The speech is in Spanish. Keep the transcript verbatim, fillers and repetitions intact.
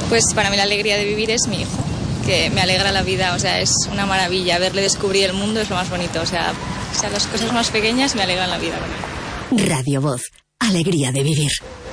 Pues para mí la alegría de vivir es mi hijo, que me alegra la vida, o sea, es una maravilla. Verle descubrir el mundo es lo más bonito, o sea, o sea las cosas más pequeñas me alegran la vida. Radio Voz, alegría de vivir.